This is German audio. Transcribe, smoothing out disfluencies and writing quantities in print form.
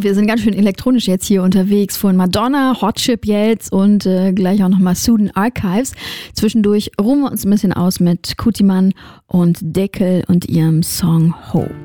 wir sind ganz schön elektronisch jetzt hier unterwegs. Von Madonna, Hot Chip jetzt und gleich auch nochmal Suden Archives. Zwischendurch ruhen wir uns ein bisschen aus mit Kutiman und Deckel und ihrem Song Ho.